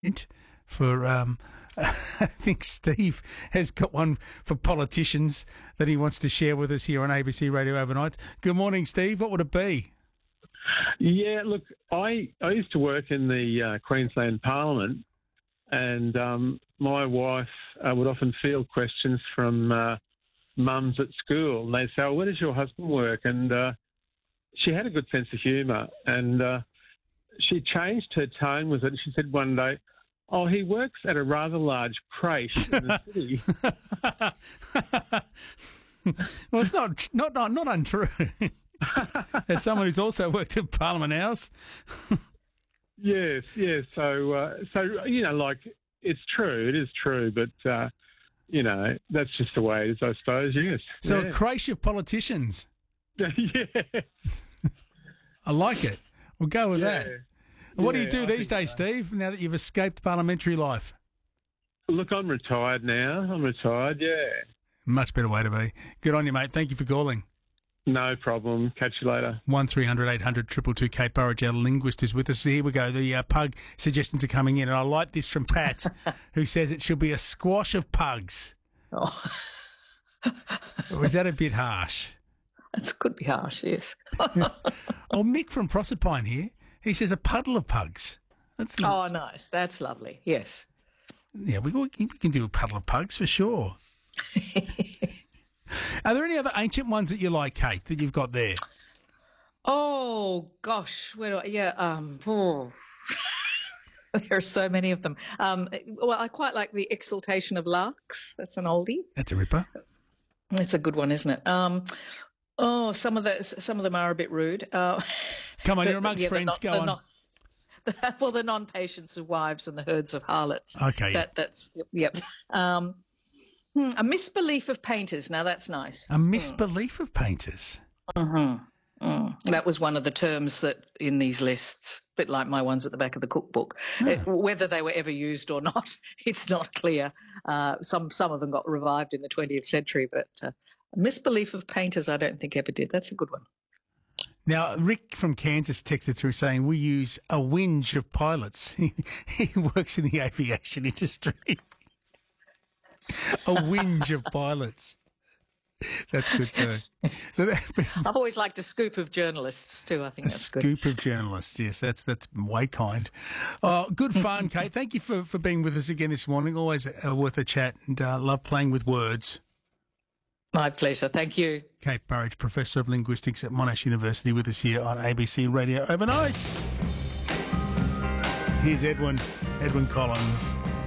for I think Steve has got one for politicians that he wants to share with us here on ABC Radio Overnight. Good morning, Steve. What would it be? Yeah, look, I used to work in the Queensland Parliament, and my wife would often field questions from mums at school, and they'd say, "Oh, where does your husband work?" And she had a good sense of humour, and she changed her tone with it, and she said one day, "Oh, he works at a rather large creche in the city." Well, it's not untrue. As someone who's also worked at Parliament House. Yes. So like, it's true. It is true, but that's just the way it is, I suppose. Yes. So yeah. A creche of politicians. Yeah. I like it. We'll go with that. What do you do I these think days, Steve, now that you've escaped parliamentary life? Look, I'm retired now. Yeah. Much better way to be. Good on you, mate. Thank you for calling. No problem. Catch you later. 1300 800 222. Kate Burridge, our linguist, is with us. Here we go. The pug suggestions are coming in, and I like this from Pat, who says it should be a squash of pugs. Oh. Or is that a bit harsh? That could be harsh, yes. Oh, Mick from Proserpine here. He says a puddle of pugs. Oh, nice. That's lovely. Yes. Yeah, we can do a puddle of pugs for sure. Are there any other ancient ones that you like, Kate, that you've got there? Oh gosh, there are so many of them. Well, I quite like the exaltation of larks. That's an oldie. That's a ripper. It's a good one, isn't it? Some of them are a bit rude. Come on, you're amongst friends. Go on. The non-patience of wives and the herds of harlots. Okay. That's yep. A misbelief of painters. Now that's nice. A misbelief of painters. That was one of the terms that in these lists, a bit like my ones at the back of the cookbook. Whether they were ever used or not, it's not clear. Some of them got revived in the 20th century, but a misbelief of painters I don't think ever did. That's a good one. Now, Rick from Kansas texted through saying we use a whinge of pilots. He works in the aviation industry. A whinge of pilots. That's good too. So I've always liked a scoop of journalists too. I think that's good. A scoop of journalists. Yes, that's way kind. Good fun, Kate. Thank you for being with us again this morning. Always worth a chat, and love playing with words. My pleasure. Thank you. Kate Burridge, Professor of Linguistics at Monash University, with us here on ABC Radio Overnight. Here's Edwin Collins.